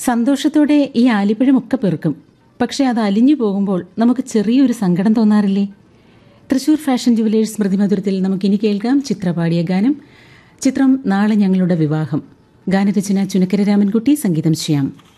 സന്തോഷത്തോടെ ഈ ആലിപ്പഴമൊക്കെ പെറുക്കും. പക്ഷെ അത് അലിഞ്ഞു പോകുമ്പോൾ നമുക്ക് ചെറിയൊരു സങ്കടം തോന്നാറില്ലേ? തൃശൂർ ഫാഷൻ ജുവലേഴ്സ് സ്മൃതിമധുരത്തിൽ നമുക്കിനി കേൾക്കാം ചിത്ര പാടിയ ഗാനം. ചിത്രം നാളെ ഞങ്ങളുടെ വിവാഹം. ഗാനരചന ചുനക്കര രാമൻകുട്ടി, സംഗീതം ശ്യാം.